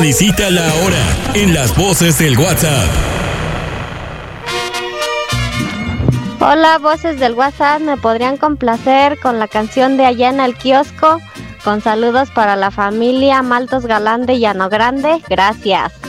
Solicítala ahora en las voces del WhatsApp. Hola, voces del WhatsApp, ¿me podrían complacer con la canción de Allá en el Kiosco? Con saludos para la familia Maltos Galán de Llano Grande, gracias.